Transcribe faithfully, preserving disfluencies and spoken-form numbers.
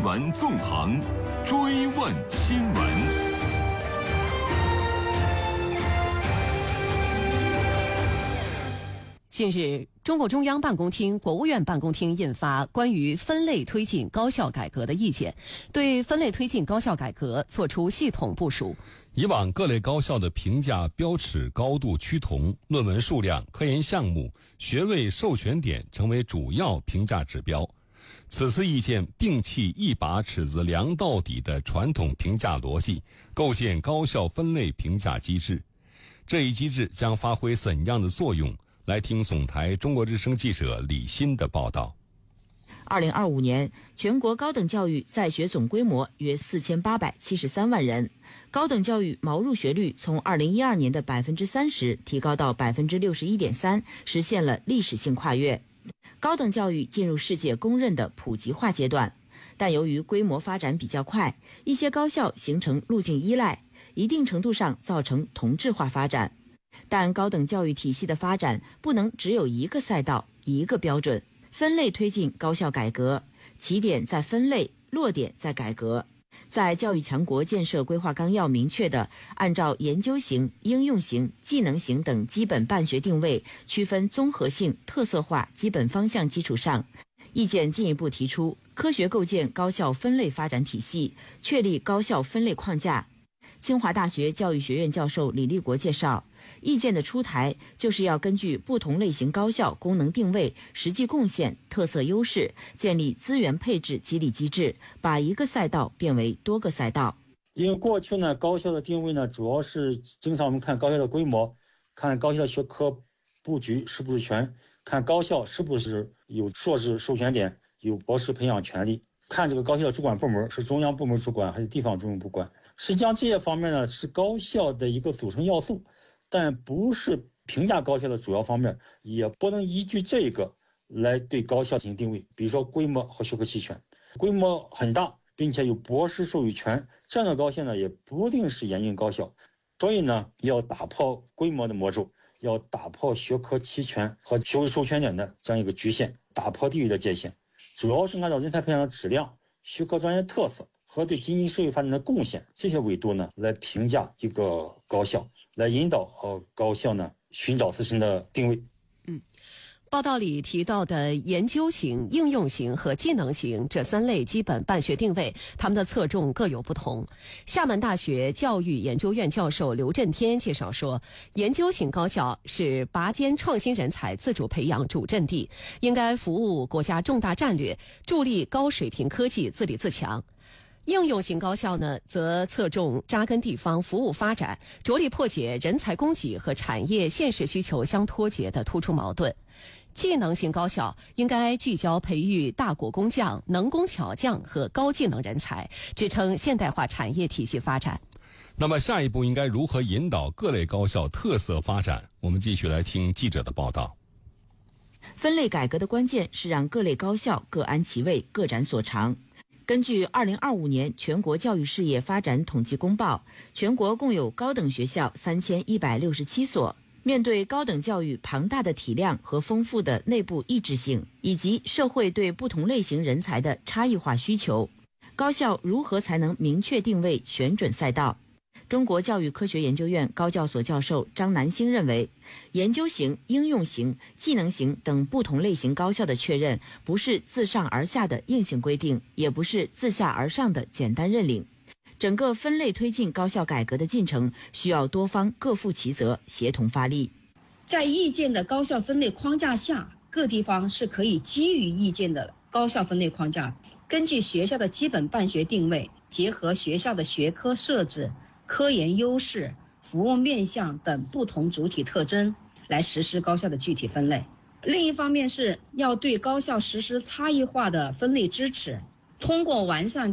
闻纵横，追问新闻。 近日，中共中央办公厅、国务院办公厅印发关于分类推进高校改革的意见，对分类推进高校改革作出系统部署。 以往各类高校的评价标尺高度趋同，论文数量、科研项目、学位授权点成为主要评价指标。此次意见摒弃一把尺子量到底的传统评价逻辑，构建高校分类评价机制。这一机制将发挥怎样的作用？来听总台中国之声记者李欣的报道。 二零二五年，全国高等教育在学总规模约四千八百七十三万人，高等教育毛入学率从二零一二年的百分之三十提高到百分之六十一点三，实现了历史性跨越。高等教育进入世界公认的普及化阶段，但由于规模发展比较快，一些高校形成路径依赖，一定程度上造成同质化发展。但高等教育体系的发展不能只有一个赛道、一个标准，分类推进高校改革，起点在分类，落点在改革。在教育强国建设规划纲要明确的按照研究型、应用型、技能型等基本办学定位区分综合性、特色化基本方向基础上，意见进一步提出科学构建高校分类发展体系，确立高校分类框架。清华大学教育学院教授李立国介绍，意见的出台就是要根据不同类型高校功能定位、实际贡献、特色优势，建立资源配置激励机制，把一个赛道变为多个赛道。 因为过去呢，高校的定位呢，主要是经常我们看高校的规模，看高校的学科布局是不是全，看高校是不是有硕士授权点，有博士培养权利，看这个高校的主管部门是中央部门主管还是地方主管部管。实际上这些方面呢，是高校的一个组成要素，但不是评价高校的主要方面，也不能依据这个来对高校进行定位。比如说规模和学科齐全，规模很大并且有博士授予权，这样的高校呢也不一定是严印高校。所以呢，要打破规模的魔咒，要打破学科齐全和学位授权点的这样一个局限，打破地域的界限，主要是按照人才培养的质量、学科专业特色和对经济社会发展的贡献这些维度呢，来评价一个高校，来引导呃高校呢寻找自身的定位。 嗯，报道里提到的研究型、应用型和技能型这三类基本办学定位，它们的侧重各有不同。厦门大学教育研究院教授刘振天介绍说，研究型高校是拔尖创新人才自主培养主阵地，应该服务国家重大战略，助力高水平科技自立自强。应用型高校呢，则侧重扎根地方、服务发展，着力破解人才供给和产业现实需求相脱节的突出矛盾。技能型高校应该聚焦培育大国工匠、能工巧匠和高技能人才，支撑现代化产业体系发展。 那么下一步应该如何引导各类高校特色发展？我们继续来听记者的报道。 分类改革的关键是让各类高校各安其位、各展所长。根据二零二五年全国教育事业发展统计公报，全国共有高等学校三千一百六十七所。面对高等教育庞大的体量和丰富的内部异质性，以及社会对不同类型人才的差异化需求，高校如何才能明确定位、选准赛道？中国教育科学研究院高教所教授张南星认为，研究型、应用型、技能型等不同类型高校的确认，不是自上而下的硬性规定，也不是自下而上的简单认领。整个分类推进高校改革的进程，需要多方各负其责，协同发力。 在意见的高校分类框架下，各地方是可以基于意见的高校分类框架，根据学校的基本办学定位，结合学校的学科设置、科研优势、服务面向等不同主体特征，来实施高校的具体分类。另一方面是要对高校实施差异化的分类支持，通过完善